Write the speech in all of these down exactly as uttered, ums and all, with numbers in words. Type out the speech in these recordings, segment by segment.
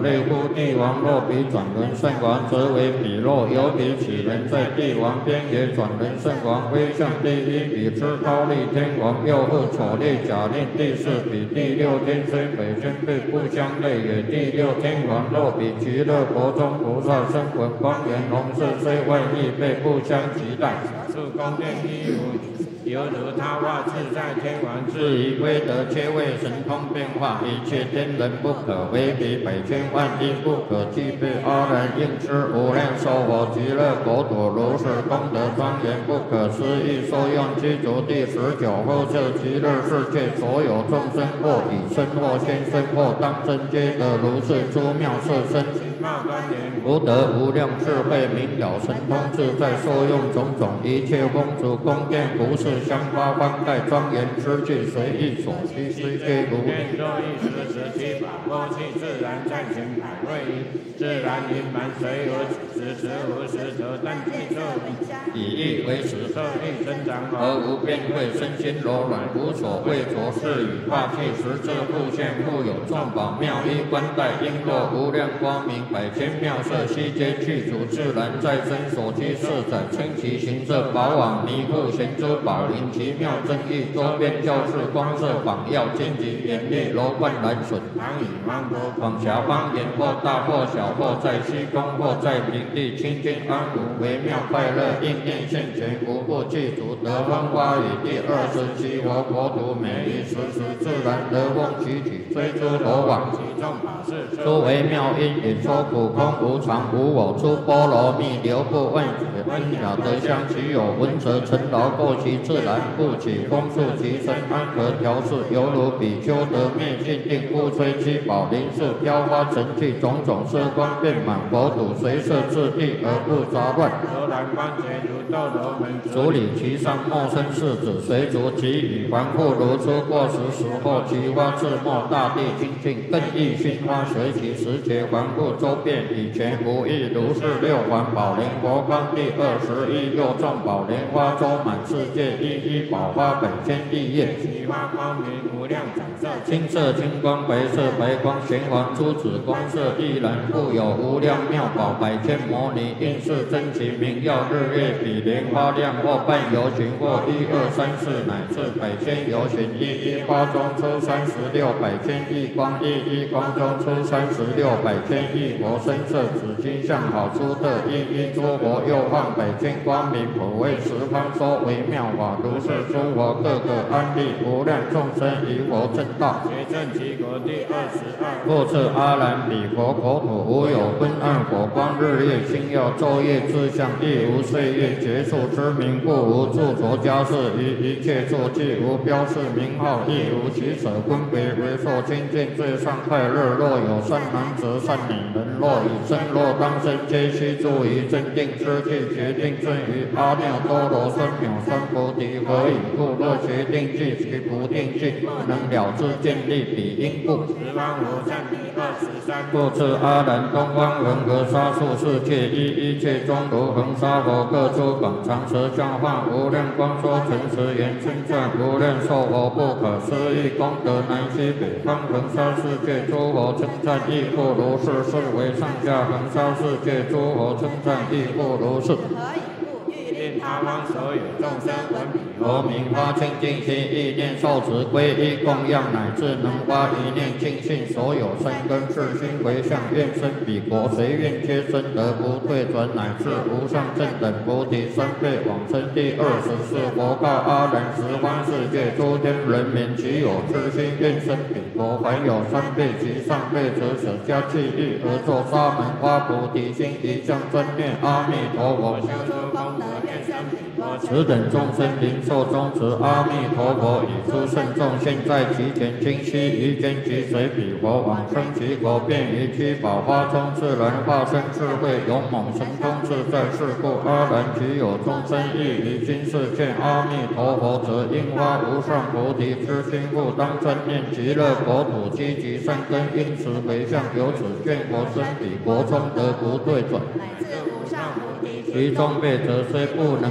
类乎？帝王若比转轮圣王，则为彼若有比起人在帝王边也转轮圣王，威向第一比之高丽天王，又复丑烈假令第四比第六天虽北宣被不相类也。第六天王若比极乐国中菩萨生闻光源龙视，虽外亦被不相及待。是宫殿一如犹如他化自在天王，至于威德皆为神通变化，一切天人不可为比，百千万亿不可计备。阿难应知无量寿佛极乐国土如是功德庄严不可思议，受用具足第十九后设极乐世界所有众生，或以身或现身或当身，皆得如是诸妙色身。福德无量智慧明了神通自在，受用种种一切风烛宫殿服饰香花方盖庄严之具，随意所需虽皆如。若一时时七宝过气自然在前百位一，自然盈满随有此时无时则但具色以意为实色力增长，而无变慧身心柔软无所畏着，是以化气实质复现，复有众宝妙衣冠带璎珞无量光明百千妙色，悉皆具足自然在身所居四载，称其形色宝网弥覆贤珠宝林，奇妙正义周边教室光色榜耀荆棘严厉楼观蓝笋唐以芒果广狭方言，或大或小或在虚空或在平地，清净安无微妙快乐应念现前，无不具足得风花雨。第二十七佛国土每一时时自然得风起起追诸罗网，其众法事诸微妙因引说苦空无常无我，诸波罗蜜流布万劫恩雅德相，其有闻则尘劳过其自然，故起风速其身安和调适，犹如比丘得灭尽定，故吹七宝林树飘花成器，种种色光遍满佛土，随摄自地而不杂乱。罗兰光洁如斗罗门，主理其上莫生世子，随逐其羽环复如出过时时后，其花自没大地清净，更益熏花随其时节环复周遍，以前无异如是六环宝莲佛光第二十一，又众宝莲花周满世界，一一宝花百千亿叶，其花光明无量彩色，青色青光白色白光，玄黄珠子光色亦然，复有无量妙宝百千摩尼，应是真奇明耀日月比莲花亮，或半游巡或一二三四乃至百千游巡，一一花中出三十六百千亿光，一一光中出三十六百千亿佛身色，紫金相好出特，一一诸佛又放百千光明，普为十方说微妙法，如是诸佛各个安立无量众生以佛正道，结正其国第二十二。复次阿难彼佛国土无有昏暗火光日夜星耀昼夜之相，亦无岁月结束之名，故无著着家事于一切处，既无标示名号，亦无其舍分别为受清净最上快乐。若有善男子善女人，若以身若当身，皆须住于正定之地，决定正于阿耨多罗三藐三菩提。何以故？若决定具其不定具，不能了知见立彼因故。十方无上第二十三。复次阿难东方恒河沙数世界，一一切中如恒沙佛，各诸广长舌相化无量光说诚实言，称赞无量寿佛不可思议功德，南西北方恒沙世界诸佛称赞亦复如是，是为上下恒沙世界诸佛称赞亦复如是。令他方所有众生闻彼佛名发清净心，意念受持皈依供养，乃至能发一念净信，所有善根是心回向，愿生彼国，随愿皆生，得不退转，乃至无上正等菩提三辈往生。第二十四佛告阿难：十方世界诸天人民，其有痴心愿生彼国，凡有三辈及上辈者，舍家弃欲而作沙门花菩提心，一向专念阿弥陀佛，修诸功德。此等众生灵受宗持阿弥陀佛，以诸圣众现在其前，今悉于间即随彼佛往生其国，便于七宝花中自然化身智慧勇猛神通自在。是故阿难其有众生亦于今世见阿弥陀佛者，应发无上菩提之心，故当专念极乐国土积集善根，因此回向，由此愿佛生彼国中得不退转。其中辈者虽不能行诸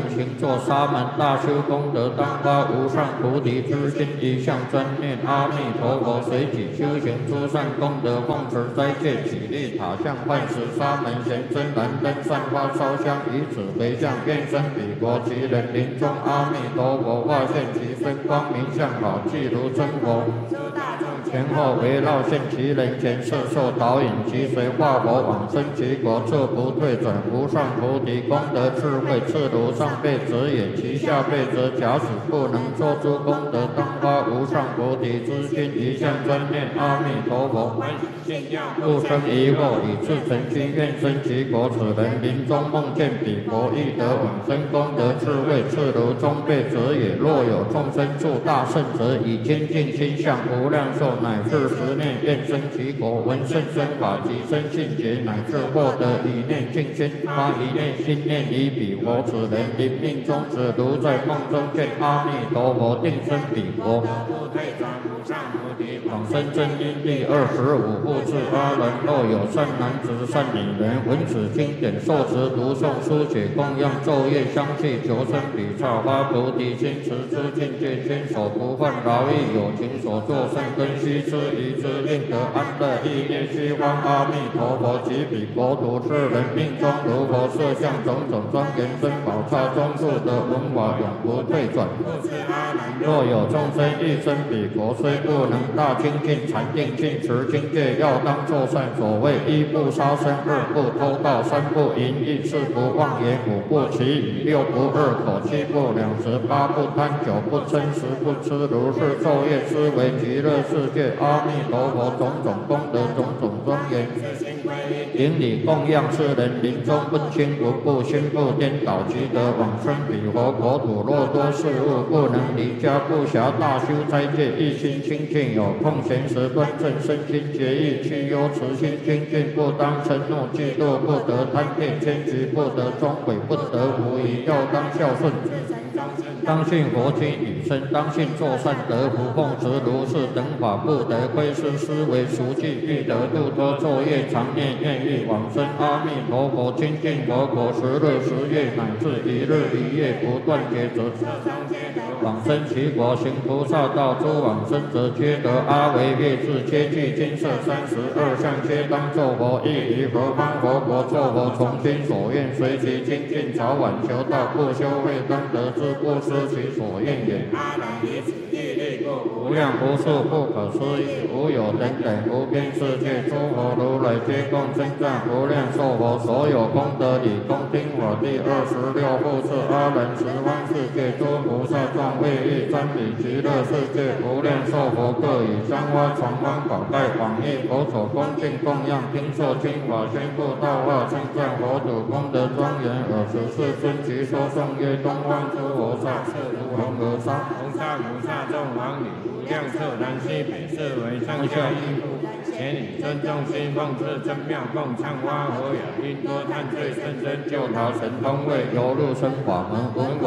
作沙门大修功德，当发无上菩提之心，一向专念阿弥陀佛，随己修行诸善功德，奉持斋戒，起立塔像，幻时沙门贤真燃灯，散花烧香，以此为相，愿生彼国，其人临终阿弥陀佛化现其身，光明相好，即如真佛。前后围绕现其人前，摄受导引，其随化佛往生其国，彻不退转。无上菩提功德智慧，次如上辈者也，其下辈者假使不能说诸功德，当发无上菩提之心，一向专念阿弥陀佛。不生疑惑，以至诚心愿生其国。此人临终梦见彼国，亦得往生功德智慧，次如中辈者也。若有众生住大圣者，以精进心向无量寿，乃至十念愿生其国，闻圣身法及生信解，乃至获得一念净心，发一念心念以彼国。此人临命终时，如在梦中见阿弥陀佛，定生彼国。往生真因第二十五部至阿人，若有善男子善女人，闻此经典，受持读诵书写供养昼夜相继，求生彼刹发菩提心，持之境界，坚守不犯劳役，有情所作善根须知，一之令得安乐，意念虚幻阿弥陀佛及彼国土之人，命中如佛设相种种庄严珍宝刹中住得文法永不退转。若有众生欲生彼国，虽不能大精进禅定尽持经戒，要当作善。所谓一不杀生，二不偷盗，三不淫逸，四不妄言，五不绮语，六不二口，七不两舌，八不贪酒，不嗔，十不痴。如是昼夜思维极乐世界阿弥陀佛种种功德，种种庄严。顶礼供养世人，临终不轻不怖，心不颠倒，即得往生彼佛国土。若多事物不能离家，不暇大修斋戒，一心清净，有空闲时端正身心节义，去忧慈心精进，不当嗔怒嫉妒，不得贪恋迁居，不得终毁，不得无疑，要当孝顺。当信佛经语声，当信作善得福，奉持如是等法，不得窥视思维熟记，欲得度脱昼夜常念愿意往生阿弥陀佛清净佛国，十日十夜乃至一日一夜不断劫者，往生其国。行菩萨道诸往生者，皆得阿惟越致，皆具金色三十二相，皆当作佛，亦于何方佛国作佛，从心所愿，随其精进，早晚求道，不修慧当得之，不失其所愿也。无量无数不可思议，无有等等无边世界，诸佛如来皆共称赞无量寿佛，所有功德理恭听我第二十六部是阿人十方世界诸菩萨众为欲瞻礼极乐世界无量寿佛，各以香花传光宝盖广益佛所恭敬供养，听受经法宣布道化，称赞佛土功德庄严。尔时世尊即说颂曰：东方诸佛刹，色如恒河沙，红沙如刹众王女，无量色南西北，是为上下一部。前以尊重心奉至真妙供，唱花和雅音多叹罪甚深，救逃神通位，游入生法门。